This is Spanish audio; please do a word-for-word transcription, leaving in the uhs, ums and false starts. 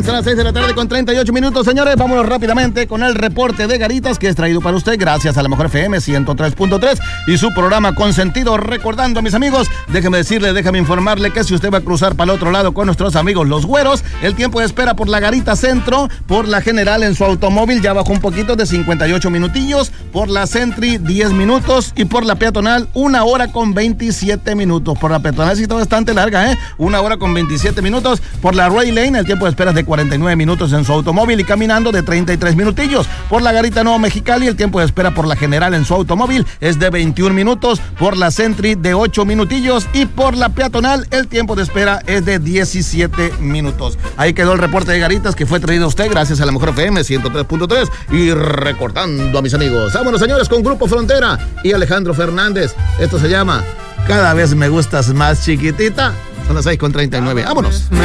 mañana, son las seis de la tarde con treinta y ocho minutos. Señores, vámonos rápidamente con el reporte de Garitas que es traído para usted gracias a la Mejor F M ciento tres punto tres y su programa Consentido. Recordando, mis amigos, déjeme decirle, déjame informarle que si usted va a cruzar para el otro lado con nuestros amigos los güeros, el tiempo de espera por la Garita Centro, por la General en su automóvil ya bajó un poquito de cincuenta y ocho minutillos, por la Sentry diez minutos y por la peatonal una hora con veintisiete minutos. Por la peatonal sí está bastante larga, ¿eh? Una hora con veintisiete minutos. Por la Ray Lane el tiempo de espera es de cuarenta y nueve minutos en su automóvil y caminando de treinta y tres minutillos. Por la Garita Nuevo Mexicali el tiempo de espera por la General en su automóvil es de veintiún minutos. Por la Sentry de ocho minutillos y por la peatonal el tiempo de espera es de diecisiete minutos. Ahí quedó el reporte de Garitas que fue traído a usted gracias a la Mejor F M ciento tres punto tres y recordando a mis amigos. Vámonos, señores, con Grupo Frontera y Alejandro Fernández. Esto se llama Cada vez me gustas más, chiquitita. Son las seis con treinta y nueve. Vámonos.